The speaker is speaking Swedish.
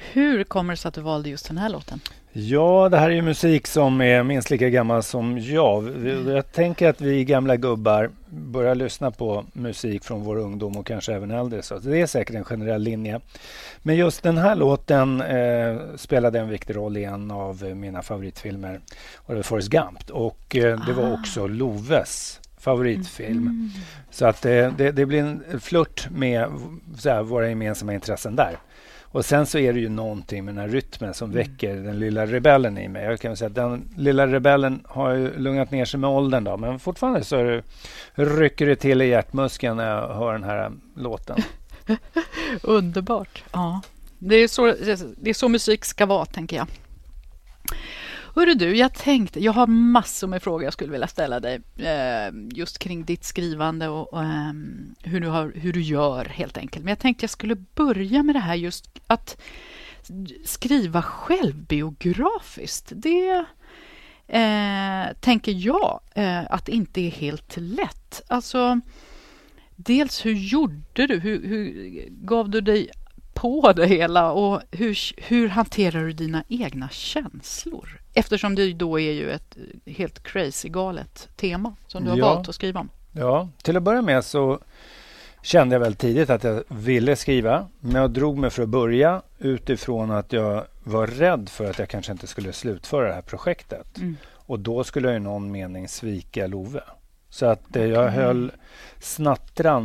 Hur kommer det sig att du valde just den här låten? Ja, det här är ju musik som är minst lika gammal som jag. Jag tänker att vi gamla gubbar börjar lyssna på musik från vår ungdom och kanske även äldre. Så det är säkert en generell linje. Men just den här låten spelade en viktig roll i en av mina favoritfilmer. Och det var Forrest Gump. Och det var också Loves favoritfilm. Så att det blir en flört med så här, våra gemensamma intressen där. Och sen så är det ju någonting med den här rytmen som väcker den lilla rebellen i mig. Jag kan säga att den lilla rebellen har ju lugnat ner sig med åldern då. Men fortfarande så rycker det till i hjärtmuskeln när jag hör den här låten. Underbart. Ja. Det är så musik ska vara, tänker jag. Hörru du, jag har massor med frågor jag skulle vilja ställa dig just kring ditt skrivande och hur du gör helt enkelt. Men jag tänkte jag skulle börja med det här just att skriva självbiografiskt. Det tänker jag att det inte är helt lätt. Alltså, dels hur gjorde du? Hur gav du dig på det hela och hur hanterar du dina egna känslor? Eftersom det då är ju ett helt crazy galet tema som du har valt att skriva om. Ja, till att börja med så kände jag väl tidigt att jag ville skriva. Men jag drog mig för att börja utifrån att jag var rädd för att jag kanske inte skulle slutföra det här projektet. Och då skulle jag i någon mening svika Love. Så att jag höll snattran